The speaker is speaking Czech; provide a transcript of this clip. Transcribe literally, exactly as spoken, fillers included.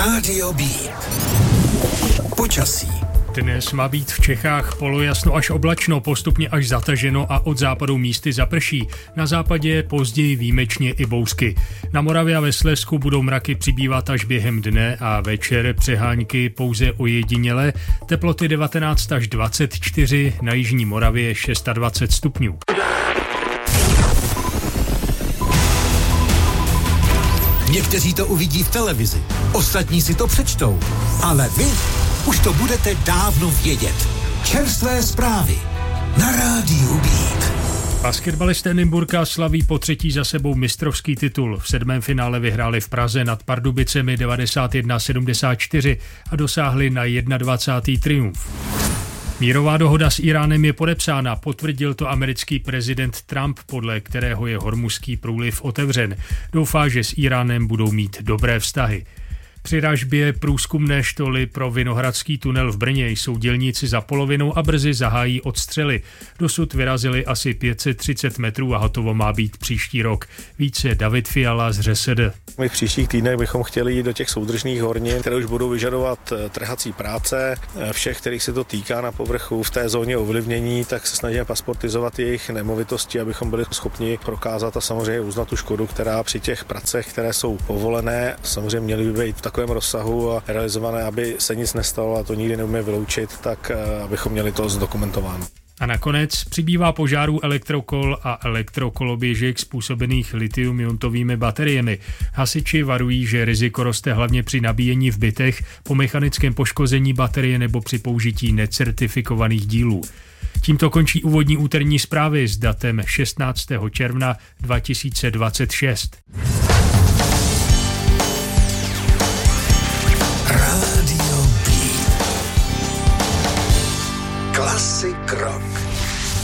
Rádio Beat. Počasí. Dnes má být v Čechách polojasno až oblačno, postupně až zataženo a od západu místy zaprší. Na západě později výjimečně i bouřky. Na Moravě a ve Slezsku budou mraky přibývat až během dne a večer přehánky pouze ojediněle. Teploty devatenáct až dvacet čtyři, na jižní Moravě dvacet šest stupňů. Někteří to uvidí v televizi, ostatní si to přečtou, ale vy už to budete dávno vědět. Čerstvé zprávy na Rádiu Beat. Basketbalisté Nymburka slaví po třetí za sebou mistrovský titul. V sedmém finále vyhráli v Praze nad Pardubicemi devadesát jedna sedmdesát čtyři a dosáhli na dvacátý první triumf. Mírová dohoda s Íránem je podepsána, potvrdil to americký prezident Trump, podle kterého je Hormuzský průliv otevřen. Doufá, že s Íránem budou mít dobré vztahy. Při ražbě průzkumné štoly pro Vinohradský tunel v Brně jsou dělníci za polovinou a brzy zahájí odstřely. Dosud vyrazili asi pět set třicet metrů a hotovo má být příští rok. Více David Fiala z ŘSD. My v příštích týdnech bychom chtěli jít do těch soudržných hornin, které už budou vyžadovat trhací práce. Všech, kterých se to týká na povrchu v té zóně ovlivnění, tak se snažíme pasportizovat jejich nemovitosti, abychom byli schopni prokázat a samozřejmě uznat tu škodu, která při těch pracech, které jsou povolené, samozřejmě měly by být v takovém rozsahu a realizované, aby se nic nestalo, a to nikdy neumíme vyloučit, tak abychom měli to zdokumentováno. A nakonec přibývá požárů elektrokol a elektrokoloběžek způsobených litium-iontovými bateriemi. Hasiči varují, že riziko roste hlavně při nabíjení v bytech, po mechanickém poškození baterie nebo při použití necertifikovaných dílů. Tímto končí úvodní úterní zprávy s datem šestnáctého června dva tisíce dvacet šest. Rádio Beat. Klasik rock.